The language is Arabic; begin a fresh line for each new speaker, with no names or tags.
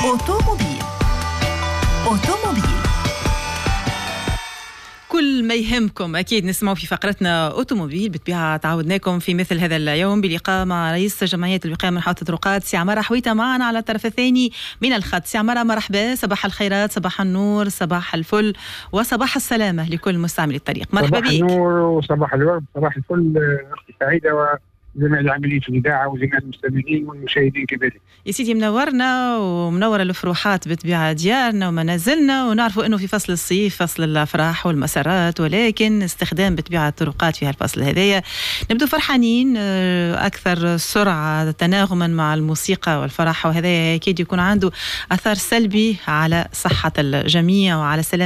أوتوموبيل. كل ما يهمكم أكيد نسمعوا في فقرتنا أوتوموبيل. بالطبيعة تعودناكم في مثل هذا اليوم بلقاء مع رئيس جمعية الوقاية من حوادث الطرقات سي عمارة حويتة معنا على الطرف الثاني من الخط. سي عمارة مرحبا، صباح الخيرات، صباح النور، صباح الفل وصباح السلامة لكل مستعمل الطريق. مرحبا بك.
صباح النور وصباح الورد، صباح الفل أختي سعيدة وجميع العاملين في الإذاعة وجميع المستمعين والمشاهدين كذلك.
يا سيدي منورنا ومنور الفروحات بالطبيعة ديارنا ومنازلنا، ونعرفوا أنه في فصل الصيف فصل الأفراح والمسارات، ولكن استخدام بالطبيعة الطرقات في هالفصل هذايا نبدو فرحانين أكثر سرعة تناغما مع الموسيقى والفرح، وهذا أكيد يكون عنده أثر سلبي على صحة الجميع وعلى سلامة